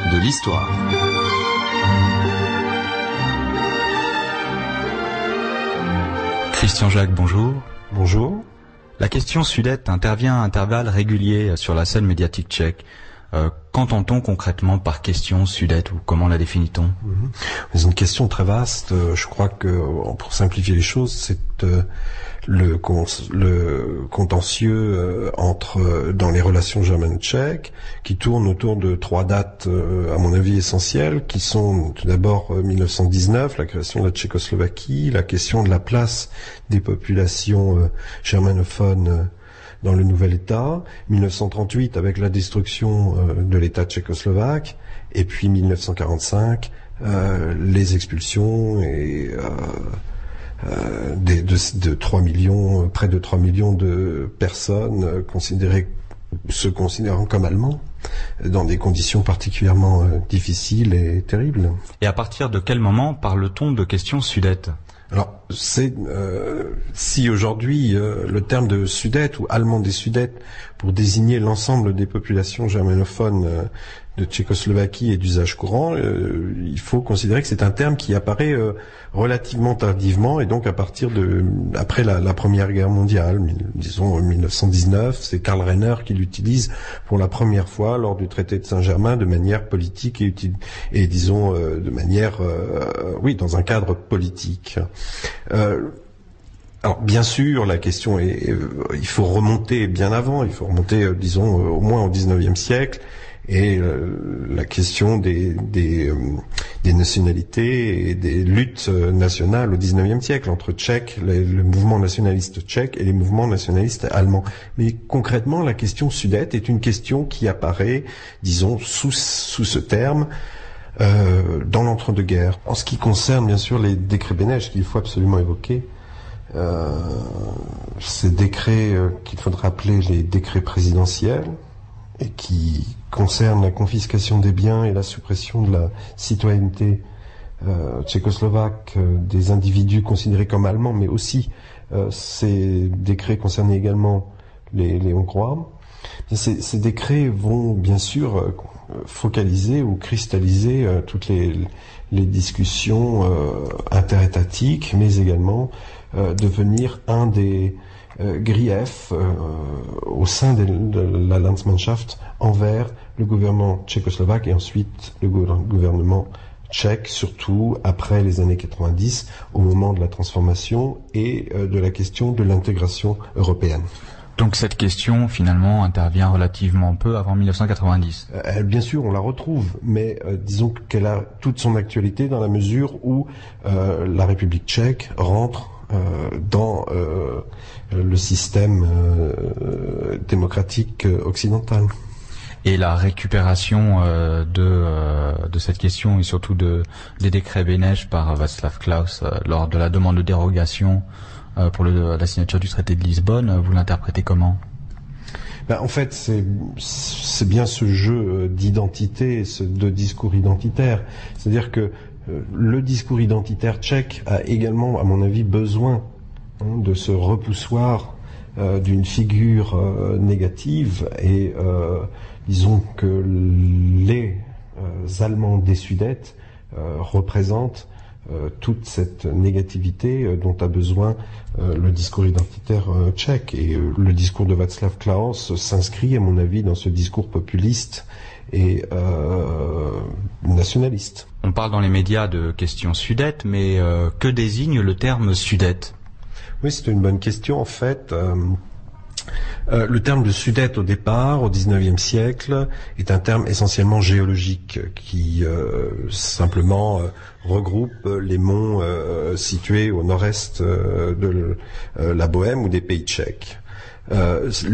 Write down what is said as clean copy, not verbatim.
de l'histoire. Christian Jacques, bonjour. Bonjour. La question Sudète intervient à intervalles réguliers sur la scène médiatique tchèque. Qu'entend-on concrètement par question Sudète ou comment la définit-on ? C'est une question très vaste. Je crois que, pour simplifier les choses, c'est le contentieux dans les relations germano-tchèques qui tourne autour de trois dates, à mon avis, essentielles, qui sont tout d'abord 1919, la création de la Tchécoslovaquie, la question de la place des populations germanophones dans le nouvel État, 1938 avec la destruction de l'État tchécoslovaque, et puis 1945 les expulsions et de 3 millions, près de 3 millions de personnes se considérant comme allemands dans des conditions particulièrement difficiles et terribles. Et à partir de quel moment parle-t-on de question Sudète ? Alors, si aujourd'hui le terme de Sudète ou allemand des Sudètes pour désigner l'ensemble des populations germanophones de Tchécoslovaquie est d'usage courant, il faut considérer que c'est un terme qui apparaît relativement tardivement et donc après la Première Guerre mondiale, disons 1919, c'est Karl Renner qui l'utilise pour la première fois lors du traité de Saint-Germain de manière politique et disons de manière dans un cadre politique. Alors bien sûr, la question est, il faut remonter bien avant, il faut remonter, disons, au moins au XIXe siècle, et la question des nationalités et des luttes nationales au XIXe siècle entre Tchèques, le mouvement nationaliste tchèque et les mouvements nationalistes allemands. Mais concrètement, la question Sudète est une question qui apparaît, disons, sous ce terme, dans l'entre-deux-guerres. En ce qui concerne bien sûr les décrets Bénèche qu'il faut absolument évoquer, ces décrets qu'il faudra appeler les décrets présidentiels et qui concernent la confiscation des biens et la suppression de la citoyenneté tchécoslovaque des individus considérés comme allemands, mais aussi ces décrets concernaient également les Hongrois. Ces décrets vont bien sûr focaliser ou cristalliser toutes les discussions interétatiques, mais également devenir un des griefs au sein de la Landsmannschaft envers le gouvernement tchécoslovaque et ensuite le gouvernement tchèque, surtout après les années 90, au moment de la transformation et de la question de l'intégration européenne. Donc cette question, finalement, intervient relativement peu avant 1990. Bien sûr, on la retrouve, mais disons qu'elle a toute son actualité dans la mesure où la République tchèque rentre dans le système démocratique occidental. Et la récupération de cette question et surtout des décrets Bénèche par Václav Klaus lors de la demande de dérogation pour la signature du traité de Lisbonne, vous l'interprétez comment ? En fait, c'est bien ce jeu d'identité, de discours identitaire. C'est-à-dire que le discours identitaire tchèque a également, à mon avis, besoin de ce repoussoir d'une figure négative et disons que les Allemands des Sudètes représentent toute cette négativité dont a besoin le discours identitaire tchèque. Et le discours de Václav Klaus s'inscrit, à mon avis, dans ce discours populiste et nationaliste. On parle dans les médias de questions Sudète, mais que désigne le terme Sudète ? Oui, c'est une bonne question. En fait, le terme de Sudète au départ, au XIXe siècle, est un terme essentiellement géologique qui simplement regroupe les monts situés au nord-est de la Bohême ou des pays tchèques.